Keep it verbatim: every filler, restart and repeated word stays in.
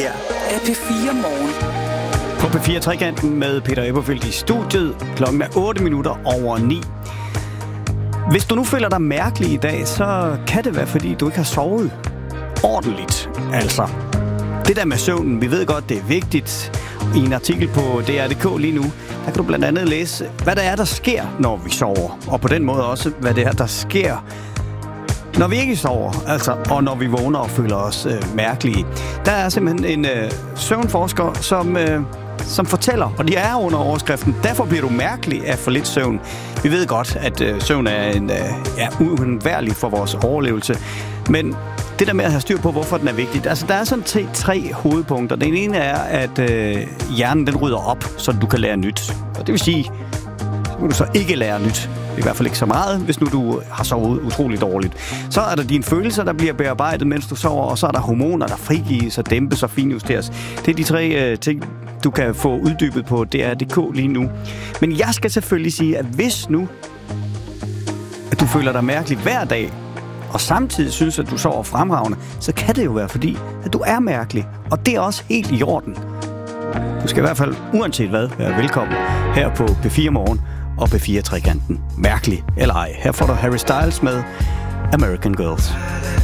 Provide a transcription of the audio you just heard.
her er P fire Morgen. På P fire Trekanten med Peter Eberfeldt i studiet. Klokken er otte minutter over ni. Hvis du nu føler dig mærkelig i dag, så kan det være, fordi du ikke har sovet ordentligt. Altså, det der med søvnen, vi ved godt, det er vigtigt. I en artikel på D R punktum d k lige nu, der kan du blandt andet læse, hvad der er, der sker, når vi sover. Og på den måde også, hvad det er, der sker, når vi ikke sover, altså, og når vi vågner og føler os øh, mærkelige. Der er simpelthen en øh, søvnforsker, som, øh, som fortæller, og de er under overskriften, derfor bliver du mærkelig af for lidt søvn. Vi ved godt, at øh, søvn er en, øh, ja, uundværlig for vores overlevelse, men det der med at have styr på, hvorfor den er vigtig, altså der er sådan tre, tre hovedpunkter. Den ene er, at øh, hjernen den rydder op, så du kan lære nyt. Og det vil sige, så kan du så ikke lære nyt. I hvert fald ikke så meget, hvis nu du har sovet utroligt dårligt. Så er der dine følelser, der bliver bearbejdet, mens du sover, og så er der hormoner, der frigives og dæmpes og finjusteres. Det er de tre øh, ting, du kan få uddybet på D R punktum d k lige nu. Men jeg skal selvfølgelig sige, at hvis nu, at du føler dig mærkelig hver dag, og samtidig synes, at du sover fremragende, så kan det jo være fordi, at du er mærkelig. Og det er også helt i orden. Du skal i hvert fald, uanset hvad, være velkommen her på P fire Morgen og P fire Trekanten. Mærkelig eller ej. Her får du Harry Styles med American Girls.